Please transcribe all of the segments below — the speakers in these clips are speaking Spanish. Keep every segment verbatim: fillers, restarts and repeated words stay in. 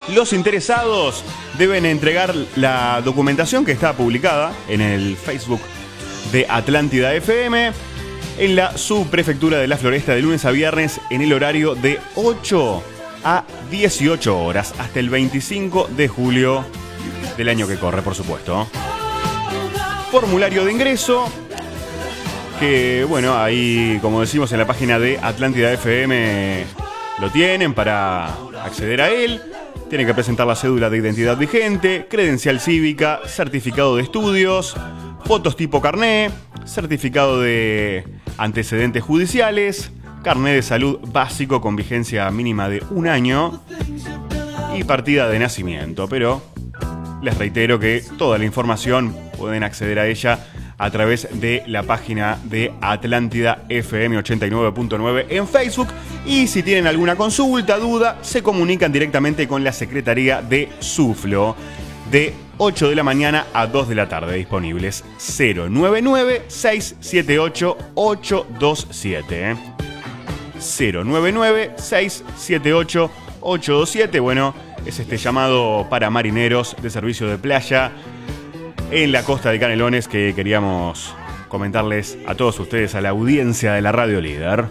Los interesados deben entregar la documentación que está publicada en el Facebook de Atlántida F M en la subprefectura de La Floresta de lunes a viernes en el horario de ocho a dieciocho horas hasta el veinticinco de julio del año que corre, por supuesto. Formulario de ingreso que, bueno, ahí, como decimos en la página de Atlántida F M, lo tienen para acceder a él. Tienen que presentar la cédula de identidad vigente, credencial cívica, certificado de estudios, fotos tipo carné, certificado de antecedentes judiciales, carné de salud básico con vigencia mínima de un año y partida de nacimiento. Pero les reitero que toda la información pueden acceder a ella a través de la página de Atlántida F M ochenta y nueve punto nueve en Facebook. Y si tienen alguna consulta, duda, se comunican directamente con la Secretaría de Suflo de ocho de la mañana a dos de la tarde, disponibles cero nueve nueve, seis siete ocho, ocho dos siete. cero nueve nueve, seis siete ocho, ocho dos siete. Bueno, es este llamado para marineros de servicio de playa en la costa de Canelones que queríamos comentarles a todos ustedes, a la audiencia de la Radio Líder.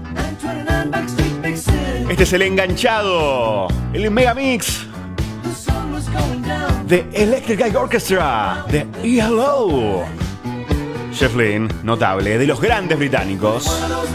Este es el enganchado, el Megamix de Electric Eye Orchestra de E L O. Jeff Lynne, notable, de los grandes británicos.